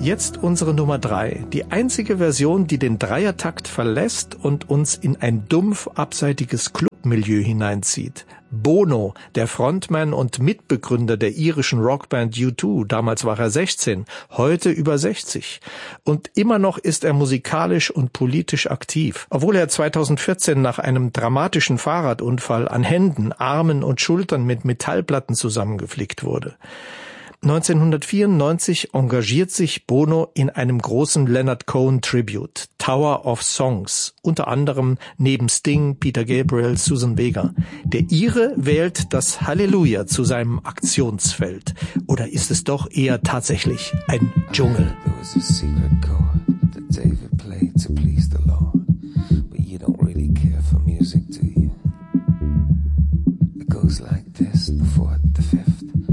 Jetzt unsere Nummer 3. Die einzige Version, die den Dreiertakt verlässt und uns in ein dumpf abseitiges Clubmilieu hineinzieht. Bono, der Frontman und Mitbegründer der irischen Rockband U2, damals war er 16, heute über 60. Und immer noch ist er musikalisch und politisch aktiv, obwohl er 2014 nach einem dramatischen Fahrradunfall an Händen, Armen und Schultern mit Metallplatten zusammengeflickt wurde. 1994 engagiert sich Bono in einem großen Leonard Cohen Tribute, Tower of Songs, unter anderem neben Sting, Peter Gabriel, Susan Vega. Der Ire wählt das Halleluja zu seinem Aktionsfeld. Oder ist es doch eher tatsächlich ein Dschungel? There was a secret chord that David played to please the Lord.